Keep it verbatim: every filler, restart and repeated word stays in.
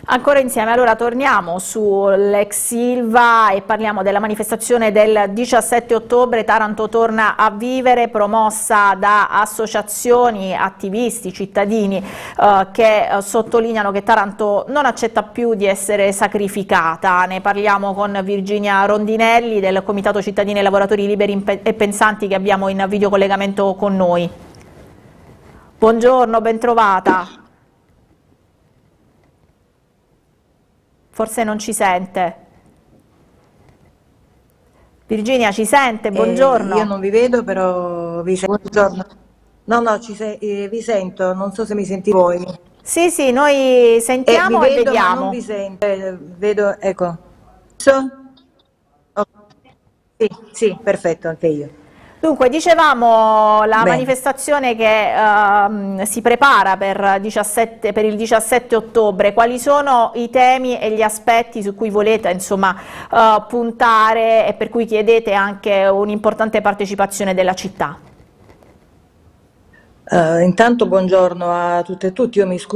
Ancora insieme, allora torniamo sull'ex Ilva e parliamo della manifestazione del diciassette ottobre. Taranto torna a vivere, promossa da associazioni, attivisti, cittadini eh, che eh, sottolineano che Taranto non accetta più di essere sacrificata. Ne parliamo con Virginia Rondinelli del Comitato Cittadini e Lavoratori Liberi e Pensanti, che abbiamo in videocollegamento con noi. Buongiorno, bentrovata. Forse non ci sente. Virginia, ci sente? Eh, io Buongiorno. non vi vedo, però vi sento. Buongiorno. No, no, ci se- eh, vi sento, non so se mi sentite voi. Sì, sì, noi Eh, vi sentiamo e vedo, ma non vi vediamo. sento. Eh, vedo, ecco. So? Oh, sì, sì, perfetto, anche io. Dunque, dicevamo la Bene. manifestazione che ehm, si prepara per, diciassette per il diciassette ottobre. Quali sono i temi e gli aspetti su cui volete, insomma, eh, puntare e per cui chiedete anche un'importante partecipazione della città? Eh, intanto buongiorno a tutte e tutti, io mi scuso.